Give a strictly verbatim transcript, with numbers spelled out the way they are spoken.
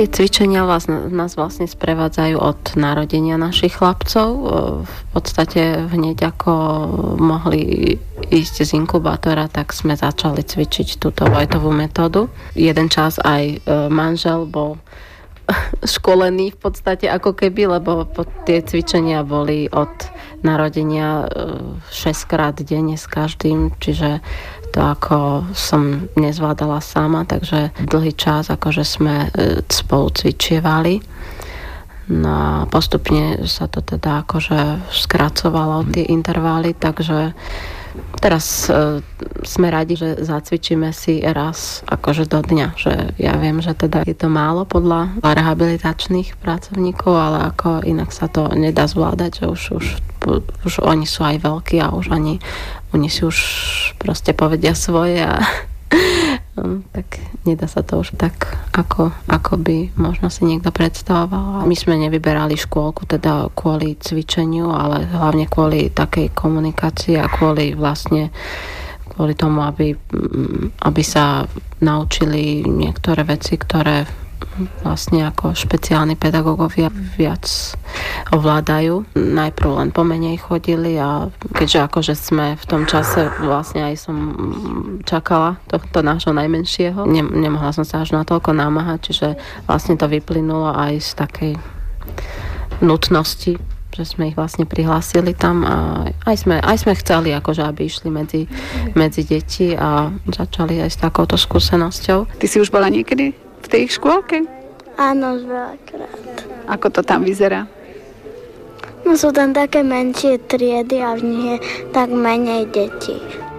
Tie cvičenia vás, nás vlastne sprevádzajú od narodenia našich chlapcov. V podstate hneď ako mohli ísť z inkubátora, tak sme začali cvičiť túto Vojtovú metódu. Jeden čas aj manžel bol školený v podstate ako keby, lebo tie cvičenia boli od narodenia šesť krát denne s každým, čiže to ako som nezvládala sama, takže dlhý čas akože sme spolu cvičievali. No a postupne sa to teda akože skracovalo tie intervály, takže teraz e, sme radi, že zacvičíme si raz akože do dňa, že ja viem, že teda je to málo podľa rehabilitačných pracovníkov, ale ako inak sa to nedá zvládať, že už, už, už oni sú aj veľkí a už ani oni si už proste povedia svoje a no, tak nedá sa to už tak, ako, ako by možno si niekto predstavoval. My sme nevyberali škôlku teda kvôli cvičeniu, ale hlavne kvôli takej komunikácii a kvôli vlastne kvôli tomu, aby, aby sa naučili niektoré veci, ktoré vlastne ako špeciálni pedagógovia viac ovládajú. Najprv len pomenej chodili a keďže akože sme v tom čase vlastne aj som čakala tohto nášho najmenšieho, ne, nemohla som sa až natoľko namáhať, čiže vlastne to vyplynulo aj z takej nutnosti, že sme ich vlastne prihlásili tam a aj sme, aj sme chceli, akože aby išli medzi, medzi deti a začali aj s takouto skúsenosťou. Ty si už bola niekedy v tej škôlke? Áno, veľakrát. Ako to tam vyzerá? No sú tam také menšie triedy a v nich je tak menej detí.